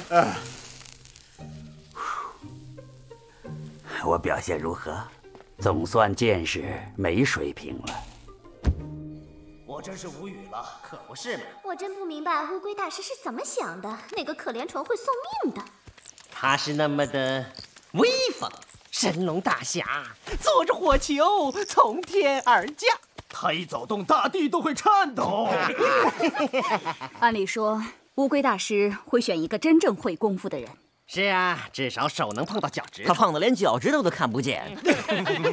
我表现如何？总算见识没水平了。 我真是无语了，可不是嘛！ 我真不明白乌龟大师是怎么想的，那个可怜虫会送命的。 他是那么的威风，神龙大侠坐着火球从天而降， 他一走动，大地都会颤抖。 按理说，乌龟大师会选一个真正会功夫的人。 是啊，至少手能碰到脚趾头。 他胖的连脚趾头都看不见。